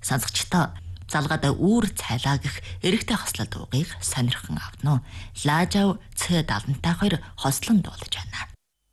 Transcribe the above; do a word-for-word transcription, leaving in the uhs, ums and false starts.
Сонсогчдоо залгаад үүр цайлаа гэх эрэгтэй хослол дуугийг сонирхон авдно. Лаажав Ц дадантай хоёр хослон дуулж байна.